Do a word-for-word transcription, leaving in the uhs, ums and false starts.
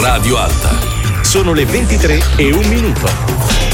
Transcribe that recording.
Radio Alta. Sono le ventitré e un minuto.